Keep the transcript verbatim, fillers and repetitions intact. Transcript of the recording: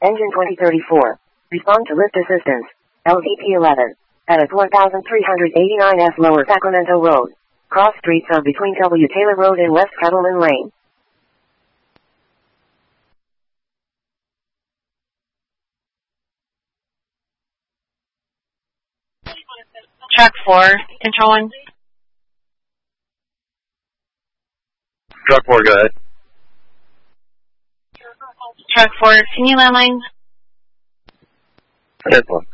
Engine twenty thirty-four. Respond to lift assistance. L V P eleven. At one thousand three hundred eighty-nine F Lower Sacramento Road. Cross streets are between W. Taylor Road and West Cattleman Lane. Track four, control one. Track four, go ahead. Track four, can you landline? Ten one.